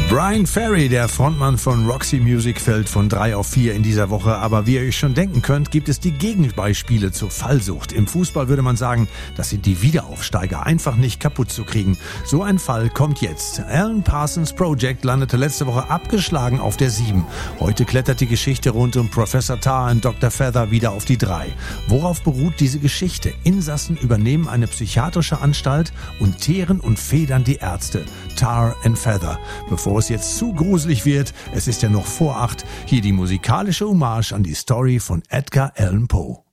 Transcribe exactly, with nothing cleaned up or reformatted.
Bryan Ferry, der Frontmann von Roxy Music, fällt von drei auf vier in dieser Woche. Aber wie ihr euch schon denken könnt, gibt es die Gegenbeispiele zur Fallsucht. Im Fußball würde man sagen, das sind die Wiederaufsteiger, einfach nicht kaputt zu kriegen. So ein Fall kommt jetzt. Alan Parsons Project landete letzte Woche abgeschlagen auf der sieben. Heute klettert die Geschichte rund um Professor Tar und Doktor Feather wieder auf die drei. Worauf beruht diese Geschichte? Insassen übernehmen eine psychiatrische Anstalt und teeren und federn die Ärzte. Tar and Feather. Bevor es jetzt zu gruselig wird, es ist ja noch vor acht, hier die musikalische Hommage an die Story von Edgar Allan Poe.